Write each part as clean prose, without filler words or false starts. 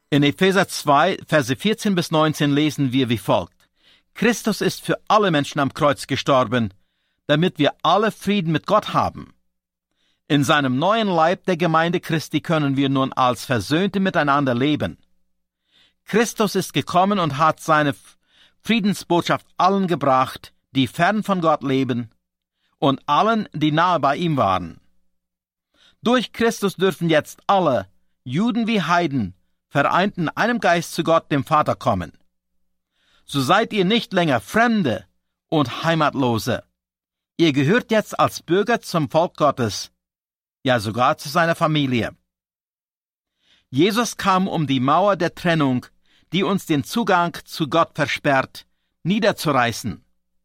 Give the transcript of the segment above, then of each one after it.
In Epheser 2, Verse 14 bis 19 lesen wir wie folgt: Christus ist für alle Menschen am Kreuz gestorben, damit wir alle Frieden mit Gott haben. In seinem neuen Leib der Gemeinde Christi können wir nun als Versöhnte miteinander leben. Christus ist gekommen und hat seine Friedensbotschaft allen gebracht, die fern von Gott leben, und allen, die nahe bei ihm waren. Durch Christus dürfen jetzt alle, Juden wie Heiden, vereint in einem Geist zu Gott, dem Vater, kommen. So seid ihr nicht länger Fremde und Heimatlose. Ihr gehört jetzt als Bürger zum Volk Gottes, ja sogar zu seiner Familie. Jesus kam, um die Mauer der Trennung, die uns den Zugang zu Gott versperrt, niederzureißen.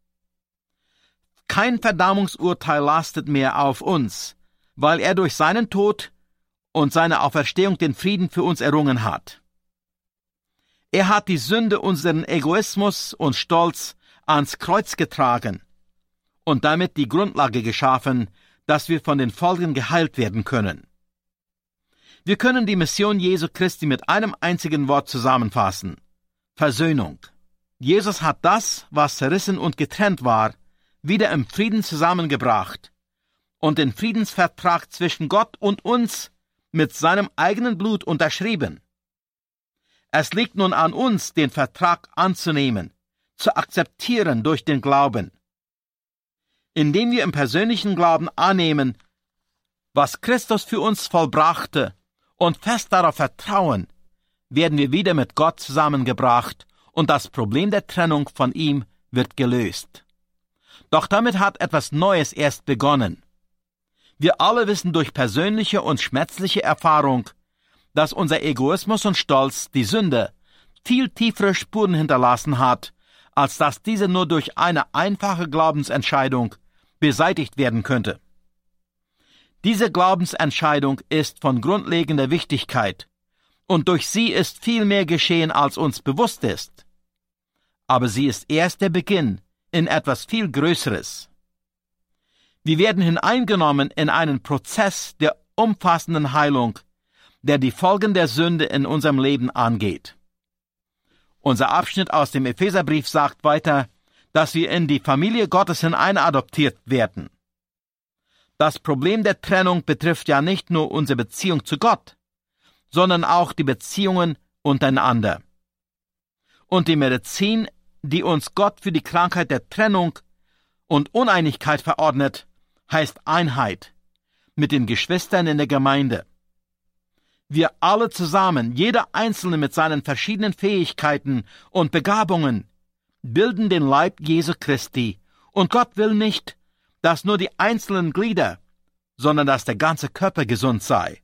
Kein Verdammungsurteil lastet mehr auf uns, weil er durch seinen Tod und seine Auferstehung den Frieden für uns errungen hat. Er hat die Sünde, unseren Egoismus und Stolz ans Kreuz getragen und damit die Grundlage geschaffen, dass wir von den Folgen geheilt werden können. Wir können die Mission Jesu Christi mit einem einzigen Wort zusammenfassen: Versöhnung. Jesus hat das, was zerrissen und getrennt war, wieder im Frieden zusammengebracht und den Friedensvertrag zwischen Gott und uns mit seinem eigenen Blut unterschrieben. Es liegt nun an uns, den Vertrag anzunehmen, zu akzeptieren durch den Glauben. Indem wir im persönlichen Glauben annehmen, was Christus für uns vollbrachte, und fest darauf vertrauen, werden wir wieder mit Gott zusammengebracht und das Problem der Trennung von ihm wird gelöst. Doch damit hat etwas Neues erst begonnen. Wir alle wissen durch persönliche und schmerzliche Erfahrung, dass unser Egoismus und Stolz, die Sünde, viel tiefere Spuren hinterlassen hat, als dass diese nur durch eine einfache Glaubensentscheidung beseitigt werden könnte. Diese Glaubensentscheidung ist von grundlegender Wichtigkeit, und durch sie ist viel mehr geschehen, als uns bewusst ist. Aber sie ist erst der Beginn in etwas viel Größeres. Wir werden hineingenommen in einen Prozess der umfassenden Heilung, der die Folgen der Sünde in unserem Leben angeht. Unser Abschnitt aus dem Epheserbrief sagt weiter, dass wir in die Familie Gottes hineinadoptiert werden. Das Problem der Trennung betrifft ja nicht nur unsere Beziehung zu Gott, sondern auch die Beziehungen untereinander. Und die Medizin, die uns Gott für die Krankheit der Trennung und Uneinigkeit verordnet, heißt Einheit mit den Geschwistern in der Gemeinde. Wir alle zusammen, jeder Einzelne mit seinen verschiedenen Fähigkeiten und Begabungen, bilden den Leib Jesu Christi, und Gott will nicht, dass nur die einzelnen Glieder, sondern dass der ganze Körper gesund sei.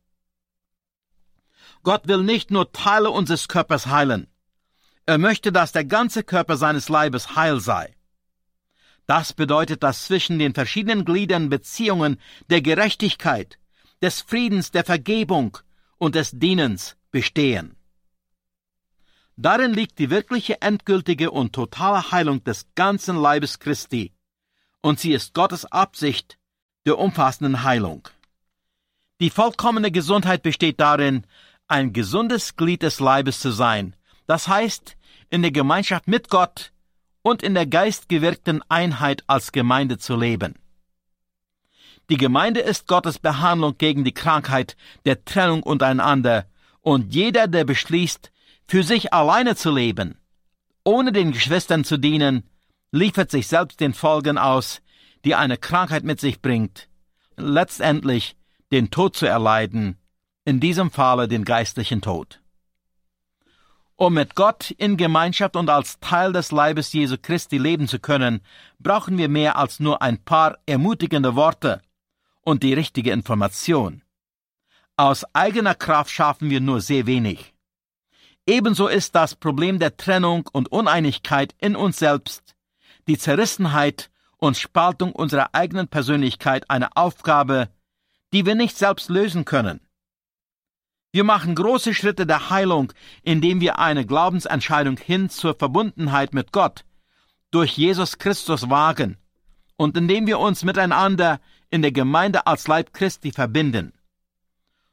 Gott will nicht nur Teile unseres Körpers heilen. Er möchte, dass der ganze Körper seines Leibes heil sei. Das bedeutet, dass zwischen den verschiedenen Gliedern Beziehungen der Gerechtigkeit, des Friedens, der Vergebung und des Dienens bestehen. Darin liegt die wirkliche, endgültige und totale Heilung des ganzen Leibes Christi, und sie ist Gottes Absicht der umfassenden Heilung. Die vollkommene Gesundheit besteht darin, ein gesundes Glied des Leibes zu sein, das heißt, in der Gemeinschaft mit Gott und in der geistgewirkten Einheit als Gemeinde zu leben. Die Gemeinde ist Gottes Behandlung gegen die Krankheit der Trennung untereinander, und jeder, der beschließt, für sich alleine zu leben, ohne den Geschwistern zu dienen, liefert sich selbst den Folgen aus, die eine Krankheit mit sich bringt, letztendlich den Tod zu erleiden, in diesem Falle den geistlichen Tod. Um mit Gott in Gemeinschaft und als Teil des Leibes Jesu Christi leben zu können, brauchen wir mehr als nur ein paar ermutigende Worte und die richtige Information. Aus eigener Kraft schaffen wir nur sehr wenig. Ebenso ist das Problem der Trennung und Uneinigkeit in uns selbst, die Zerrissenheit und Spaltung unserer eigenen Persönlichkeit eine Aufgabe, die wir nicht selbst lösen können. Wir machen große Schritte der Heilung, indem wir eine Glaubensentscheidung hin zur Verbundenheit mit Gott durch Jesus Christus wagen und indem wir uns miteinander in der Gemeinde als Leib Christi verbinden.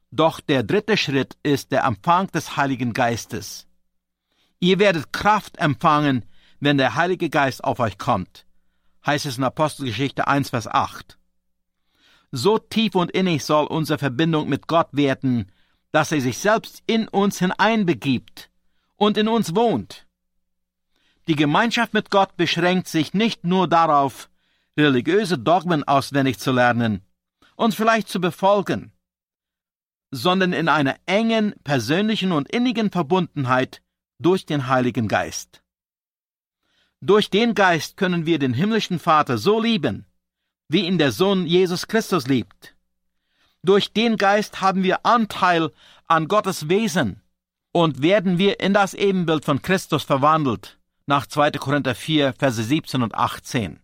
Doch der dritte Schritt ist der Empfang des Heiligen Geistes. Ihr werdet Kraft empfangen, wenn der Heilige Geist auf euch kommt, heißt es in Apostelgeschichte 1, Vers 8. So tief und innig soll unsere Verbindung mit Gott werden, dass er sich selbst in uns hineinbegibt und in uns wohnt. Die Gemeinschaft mit Gott beschränkt sich nicht nur darauf, religiöse Dogmen auswendig zu lernen und vielleicht zu befolgen, sondern in einer engen, persönlichen und innigen Verbundenheit durch den Heiligen Geist. Durch den Geist können wir den himmlischen Vater so lieben, wie ihn der Sohn Jesus Christus liebt. Durch den Geist haben wir Anteil an Gottes Wesen und werden wir in das Ebenbild von Christus verwandelt, nach 2. Korinther 4, Verse 17 und 18.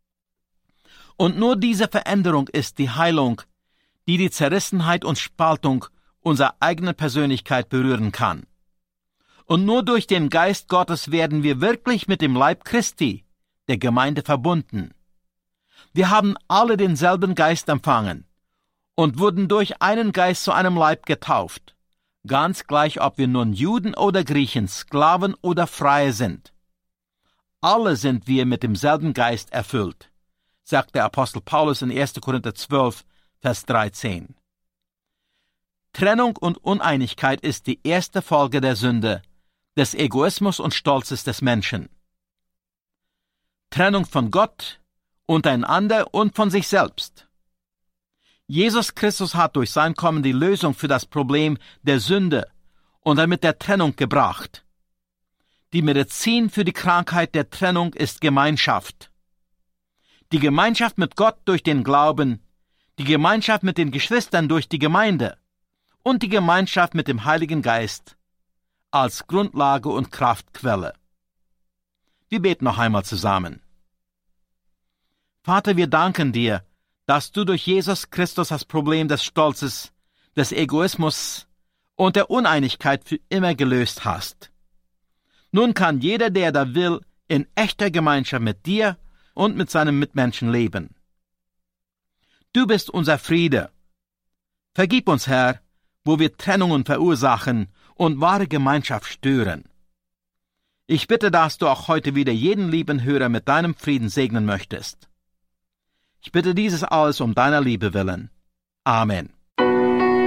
Und nur diese Veränderung ist die Heilung, die die Zerrissenheit und Spaltung unserer eigenen Persönlichkeit berühren kann. Und nur durch den Geist Gottes werden wir wirklich mit dem Leib Christi, der Gemeinde, verbunden. Wir haben alle denselben Geist empfangen und wurden durch einen Geist zu einem Leib getauft, ganz gleich, ob wir nun Juden oder Griechen, Sklaven oder Freie sind. Alle sind wir mit demselben Geist erfüllt, sagt der Apostel Paulus in 1. Korinther 12, Vers 13. Trennung und Uneinigkeit ist die erste Folge der Sünde, des Egoismus und Stolzes des Menschen. Trennung von Gott, untereinander und von sich selbst. Jesus Christus hat durch sein Kommen die Lösung für das Problem der Sünde und damit der Trennung gebracht. Die Medizin für die Krankheit der Trennung ist Gemeinschaft. Die Gemeinschaft mit Gott durch den Glauben, die Gemeinschaft mit den Geschwistern durch die Gemeinde und die Gemeinschaft mit dem Heiligen Geist als Grundlage und Kraftquelle. Wir beten noch einmal zusammen. Vater, wir danken dir, dass du durch Jesus Christus das Problem des Stolzes, des Egoismus und der Uneinigkeit für immer gelöst hast. Nun kann jeder, der da will, in echter Gemeinschaft mit dir und mit seinen Mitmenschen leben. Du bist unser Friede. Vergib uns, Herr, wo wir Trennungen verursachen und wahre Gemeinschaft stören. Ich bitte, dass du auch heute wieder jeden lieben Hörer mit deinem Frieden segnen möchtest. Ich bitte dieses alles um deiner Liebe willen. Amen.